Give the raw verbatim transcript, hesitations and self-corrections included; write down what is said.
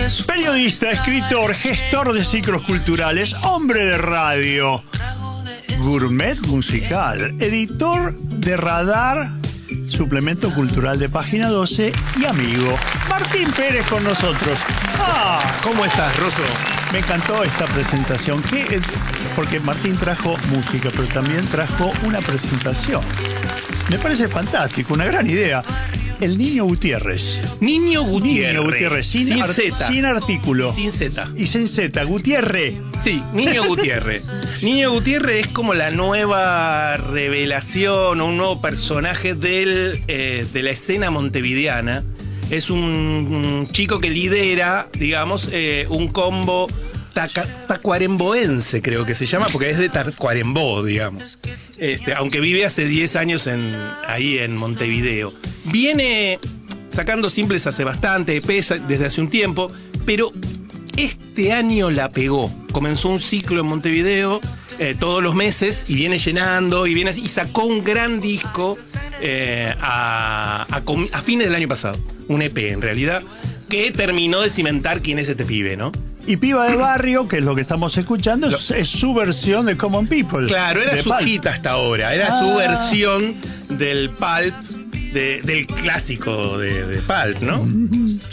Periodista, escritor, gestor de ciclos culturales, hombre de radio, gourmet musical, editor de Radar, suplemento cultural de Página doce y amigo. Martín Pérez con nosotros. Ah, ¿Cómo estás, Rosso? me encantó esta presentación, que, porque Martín trajo música, pero también trajo una presentación. Me parece fantástico, una gran idea. El Niño Gutiérrez. Niño Gutiérrez. Niño Gutiérrez, sin, sin ar- Z. sin artículo. Sin Z. Y sin Z, Gutiérrez. Sí, Niño Gutiérrez. Niño Gutiérrez es como la nueva revelación o un nuevo personaje del, eh, de la escena montevideana. Es un, un chico que lidera, digamos, eh, un combo taca, tacuaremboense, creo que se llama, porque es de Tacuarembó, digamos. Este, aunque vive hace diez años en, ahí en Montevideo. Viene sacando simples hace bastante, pesa desde hace un tiempo, pero este año la pegó. Comenzó un ciclo en Montevideo eh, todos los meses y viene llenando y viene así, y sacó un gran disco eh, a, a, a fines del año pasado. Un E P en realidad, que terminó de cimentar quién es este pibe, ¿no? Y Piba de Barrio, que es lo que estamos escuchando, es, es su versión de Common People. Claro, era de su Pulp. hit hasta ahora, era Ah. su versión del Pulp, de, del clásico de, de Pulp, ¿no?